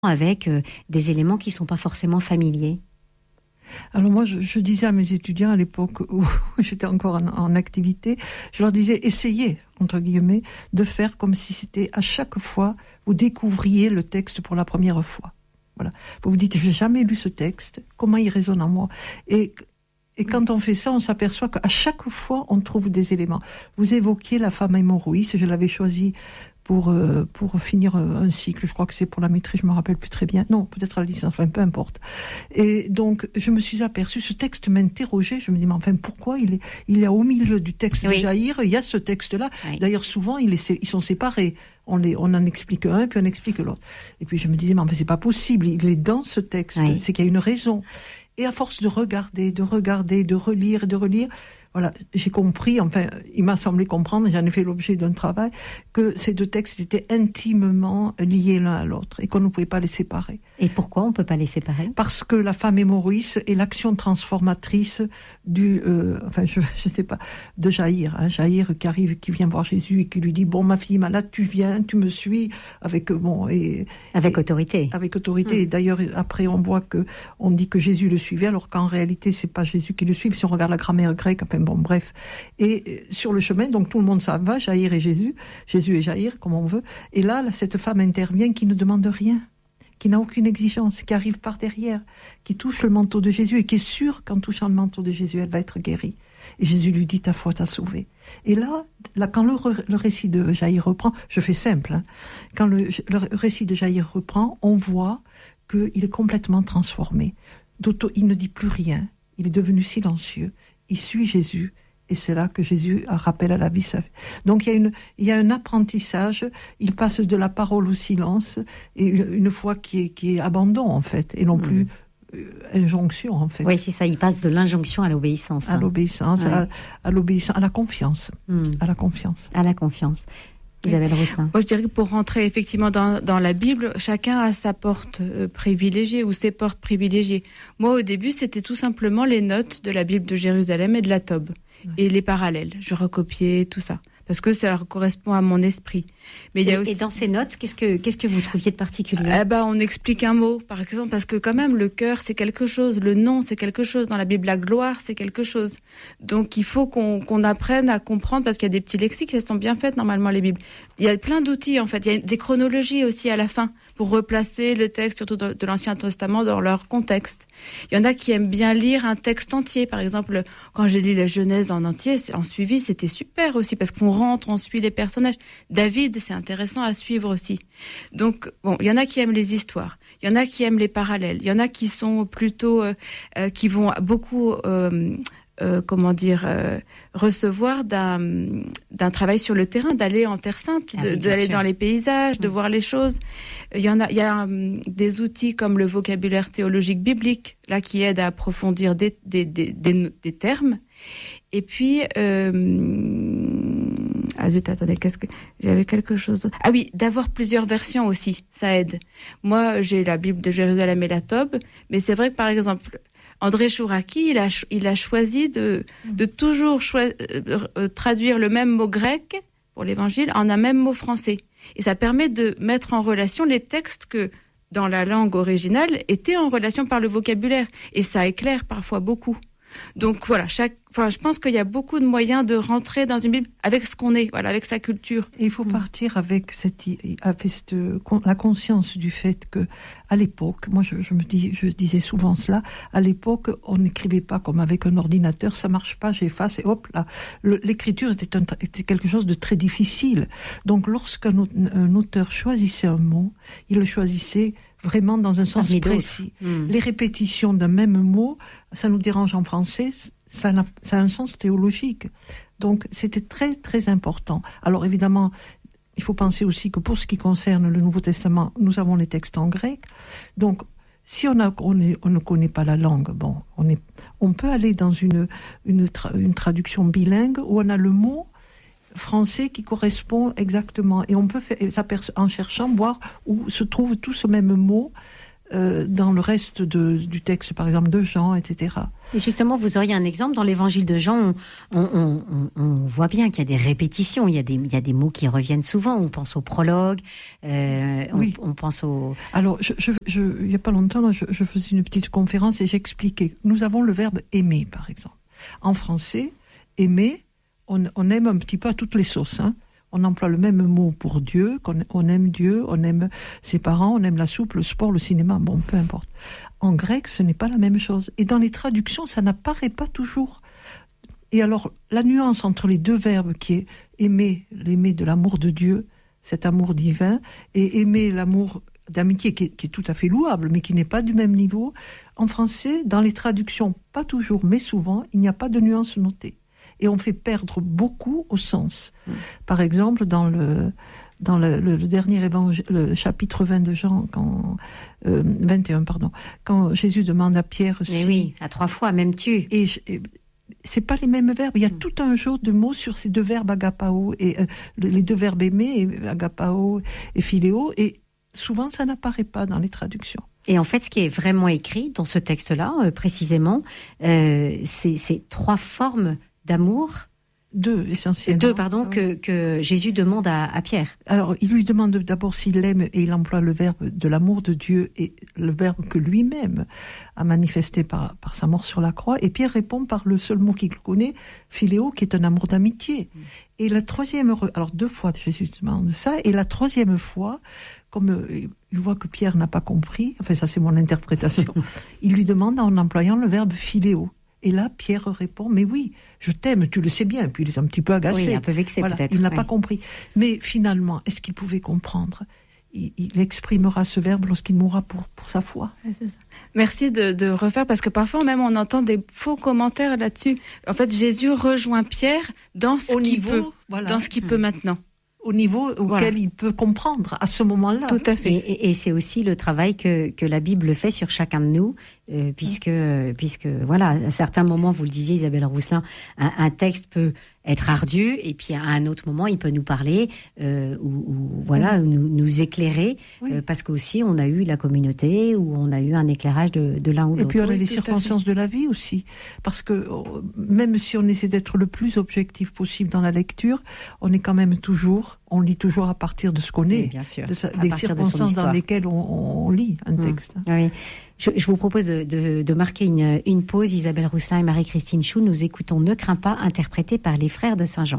avec des éléments qui ne sont pas forcément familiers? Alors moi, je disais à mes étudiants à l'époque où j'étais encore en activité, je leur disais, essayez, entre guillemets, de faire comme si c'était à chaque fois, vous découvriez le texte pour la première fois. Voilà. Vous vous dites, j'ai jamais lu ce texte, comment il résonne en moi? Et quand on fait ça, on s'aperçoit qu'à chaque fois, on trouve des éléments. Vous évoquiez la femme hémorroïde, je l'avais choisie pour finir un cycle, je crois que c'est pour la maîtrise, je me rappelle plus très bien. Non, peut-être la licence, enfin peu importe. Et donc, je me suis aperçue, ce texte m'interrogeait, je me dis, mais enfin, pourquoi il est au milieu du texte de Jaïr, il y a ce texte-là. Oui. D'ailleurs, souvent, ils sont séparés. On en explique un, puis on explique l'autre. Et puis je me disais, mais enfin, c'est pas possible, il est dans ce texte, c'est qu'il y a une raison. Et à force de regarder, de relire, voilà, j'ai compris, enfin, il m'a semblé comprendre, j'en ai fait l'objet d'un travail, que ces deux textes étaient intimement liés l'un à l'autre et qu'on ne pouvait pas les séparer. Et pourquoi on ne peut pas les séparer? Parce que la femme hémorroïde est l'action transformatrice je sais pas, de Jaïr. Jaïr qui vient voir Jésus et qui lui dit, bon, ma fille malade, tu viens, tu me suis, avec autorité. Avec autorité. Et d'ailleurs, après, on dit que Jésus le suivait, alors qu'en réalité, c'est pas Jésus qui le suit, si on regarde la grammaire grecque, enfin bon, bref. Et sur le chemin, donc tout le monde s'en va, Jaïr et Jésus et Jaïr, comme on veut. Et là, cette femme intervient qui ne demande rien, qui n'a aucune exigence, qui arrive par derrière, qui touche le manteau de Jésus et qui est sûre qu'en touchant le manteau de Jésus, elle va être guérie. Et Jésus lui dit, ta foi t'a sauvée. Et là quand le récit de Jaïr reprend, je fais simple, quand le récit de Jaïr reprend, on voit qu'il est complètement transformé. Il ne dit plus rien, il est devenu silencieux, il suit Jésus. Et c'est là que Jésus rappelle à la vie sa vie. Donc il y a un apprentissage, il passe de la parole au silence, et une foi qui est abandon en fait, et non plus injonction en fait. Oui, c'est ça, il passe de l'injonction à l'obéissance. À l'obéissance, à l'obéissance, à la confiance. À la confiance. À la confiance. Isabelle Rosselin. Moi, je dirais que pour rentrer effectivement dans la Bible, chacun a sa porte privilégiée ou ses portes privilégiées. Moi, au début, c'était tout simplement les notes de la Bible de Jérusalem et de la Tob. Et les parallèles. Je recopiais tout ça. Parce que ça correspond à mon esprit. Mais il y a aussi... Et dans ces notes, qu'est-ce que vous trouviez de particulier? On explique un mot, par exemple, parce que quand même, le cœur, c'est quelque chose. Le nom, c'est quelque chose. Dans la Bible, la gloire, c'est quelque chose. Donc, il faut qu'on apprenne à comprendre, parce qu'il y a des petits lexiques, elles sont bien faites, normalement, les Bibles. Il y a plein d'outils, en fait. Il y a des chronologies aussi à la fin, pour replacer le texte, surtout de l'Ancien Testament, dans leur contexte. Il y en a qui aiment bien lire un texte entier. Par exemple, quand j'ai lu la Genèse en entier, en suivi, c'était super aussi, parce qu'on rentre, on suit les personnages. David, c'est intéressant à suivre aussi. Donc, bon, il y en a qui aiment les histoires. Il y en a qui aiment les parallèles. Il y en a qui sont plutôt, qui vont beaucoup, recevoir d'un travail sur le terrain, d'aller en Terre Sainte, d'aller dans les paysages, de voir les choses. Il y a des outils comme le vocabulaire théologique biblique, là, qui aide à approfondir des termes. Et puis, j'avais quelque chose. Ah oui, d'avoir plusieurs versions aussi, ça aide. Moi, j'ai la Bible de Jérusalem et la Tob, mais c'est vrai que, par exemple, André Chouraki, il a choisi de toujours traduire le même mot grec pour l'évangile en un même mot français. Et ça permet de mettre en relation les textes que, dans la langue originale, étaient en relation par le vocabulaire. Et ça éclaire parfois beaucoup. Donc voilà, je pense qu'il y a beaucoup de moyens de rentrer dans une Bible avec ce qu'on est, voilà, avec sa culture. Et il faut partir avec la conscience du fait que, à l'époque, moi je disais souvent cela, à l'époque, on n'écrivait pas comme avec un ordinateur, ça marche pas, j'efface et hop là. L'écriture était quelque chose de très difficile. Donc lorsqu'un auteur choisissait un mot, il le choisissait vraiment dans un sens précis. Les répétitions d'un même mot, ça nous dérange en français, ça a un sens théologique. Donc c'était très très important. Alors évidemment, il faut penser aussi que pour ce qui concerne le Nouveau Testament, nous avons les textes en grec. Donc si on ne connaît pas la langue, on peut aller dans une traduction bilingue où on a le mot français qui correspond exactement, et on peut faire, en cherchant, voir où se trouve tout ce même mot dans le reste du texte, par exemple de Jean, etc. Et justement, vous auriez un exemple dans l'évangile de Jean, on voit bien qu'il y a des répétitions, il y a des mots qui reviennent souvent. On pense au prologue, oui. on pense au... Alors, il n'y a pas longtemps, là, je faisais une petite conférence et j'expliquais. Nous avons le verbe aimer, par exemple. En français, aimer, on aime un petit peu à toutes les sauces, hein. On emploie le même mot pour Dieu, on aime ses parents, on aime la soupe, le sport, le cinéma, bon, peu importe. En grec, ce n'est pas la même chose. Et dans les traductions, ça n'apparaît pas toujours. Et alors, la nuance entre les deux verbes qui est aimer, l'aimer de l'amour de Dieu, cet amour divin, et aimer l'amour d'amitié qui est tout à fait louable, mais qui n'est pas du même niveau, en français, dans les traductions, pas toujours, mais souvent, il n'y a pas de nuance notée. Et on fait perdre beaucoup au sens. Par exemple, dans le dernier évangile, le chapitre 20 de Jean, 21, quand Jésus demande à Pierre si... oui, à 3 fois, même tu. Et c'est pas les mêmes verbes. Il y a tout un jeu de mots sur ces deux verbes agapao, et les deux verbes aimer, agapao et philéo, et souvent ça n'apparaît pas dans les traductions. Et en fait, ce qui est vraiment écrit dans ce texte-là, précisément, c'est 3 formes d'amour. 2, essentiellement. 2, pardon, que Jésus demande à Pierre. Alors, il lui demande d'abord s'il l'aime, et il emploie le verbe de l'amour de Dieu, et le verbe que lui-même a manifesté par sa mort sur la croix. Et Pierre répond par le seul mot qu'il connaît, philéo, qui est un amour d'amitié. Et la troisième... Alors, 2 fois, Jésus demande ça, et la troisième fois, comme il voit que Pierre n'a pas compris, enfin, ça c'est mon interprétation, il lui demande en employant le verbe philéo. Et là, Pierre répond, mais oui, je t'aime, tu le sais bien. Puis il est un petit peu agacé. Oui, un peu vexé peut-être. Il n'a pas compris. Mais finalement, est-ce qu'il pouvait comprendre ? Il exprimera ce verbe lorsqu'il mourra pour sa foi. Ouais, c'est ça. Merci de refaire, parce que parfois même on entend des faux commentaires là-dessus. En fait, Jésus rejoint Pierre dans ce qu'il peut, dans ce qu'il peut maintenant. Au niveau auquel il peut comprendre à ce moment-là. Tout à fait. Et c'est aussi le travail que la Bible fait sur chacun de nous, puisque voilà, à certains moments, vous le disiez Isabelle Rousselin, un texte peut être ardu, et puis à un autre moment, il peut nous parler ou voilà, nous éclairer, parce qu'aussi on a eu la communauté, ou on a eu un éclairage de l'un ou l'autre. Et puis on a les circonstances de la vie aussi, parce que même si on essaie d'être le plus objectif possible dans la lecture, on lit toujours à partir de ce qu'on est, bien sûr, des circonstances dans lesquelles on lit un texte. Oui. Je vous propose de marquer une pause. Isabelle Rousselin et Marie-Christine Chou, nous écoutons Ne crains pas, interprété par les frères de Saint-Jean.